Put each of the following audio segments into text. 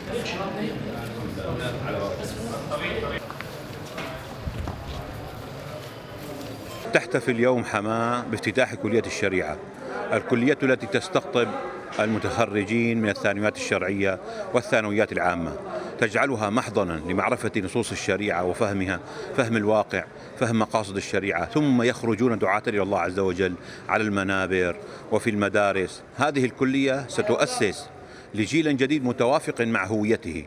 تحتفل اليوم حماة بافتتاح كلية الشريعة، الكلية التي تستقطب المتخرجين من الثانويات الشرعية والثانويات العامة، تجعلها محضنا لمعرفة نصوص الشريعة وفهمها، فهم الواقع، فهم مقاصد الشريعة، ثم يخرجون دعاة إلى الله عز وجل على المنابر وفي المدارس. هذه الكلية ستؤسس لجيل جديد متوافق مع هويته.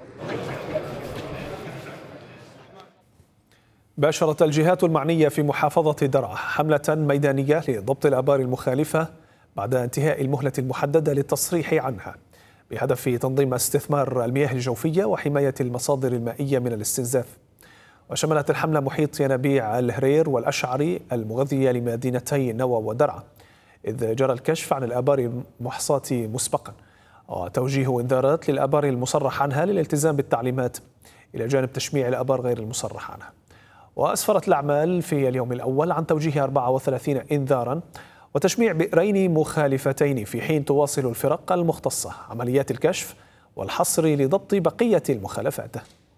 باشرت الجهات المعنية في محافظة درعا حملة ميدانية لضبط الآبار المخالفة بعد انتهاء المهلة المحددة للتصريح عنها، بهدف تنظيم استثمار المياه الجوفية وحماية المصادر المائية من الاستنزاف. وشملت الحملة محيط ينابيع الهرير والأشعري المغذية لمدينتي نوى ودرعا، إذ جرى الكشف عن الآبار المحصاة مسبقا وتوجيه إنذارات للآبار المصرح عنها للالتزام بالتعليمات، إلى جانب تشميع الآبار غير المصرح عنها. وأسفرت الأعمال في اليوم الأول عن توجيه 34 إنذارا وتشميع بئرين مخالفتين، في حين تواصل الفرق المختصة عمليات الكشف والحصر لضبط بقية المخالفات.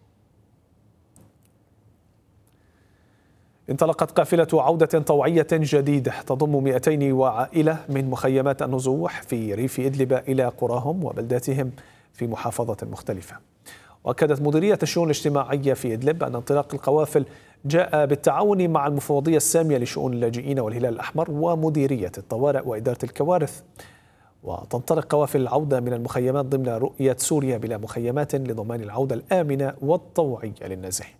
انطلقت قافلة عودة طوعية جديدة تضم 200 عائلة من مخيمات النزوح في ريف إدلب إلى قراهم وبلداتهم في محافظة مختلفة. وأكدت مديرية الشؤون الاجتماعية في إدلب أن انطلاق القوافل جاء بالتعاون مع المفوضية السامية لشؤون اللاجئين والهلال الأحمر ومديرية الطوارئ وإدارة الكوارث. وتنطلق قوافل العودة من المخيمات ضمن رؤية سوريا بلا مخيمات لضمان العودة الآمنة والطوعية للنازحين.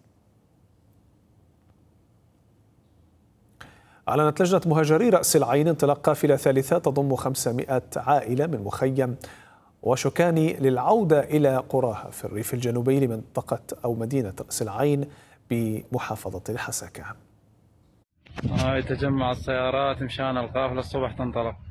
أعلنت لجنة مهاجري رأس العين انطلاق قافلة ثالثة تضم 500 عائلة من مخيم وشكاني للعودة إلى قراها في الريف الجنوبي لمنطقة أو مدينة رأس العين بمحافظة الحسكة. تجمع السيارات مشان القافلة الصبح تنطلق.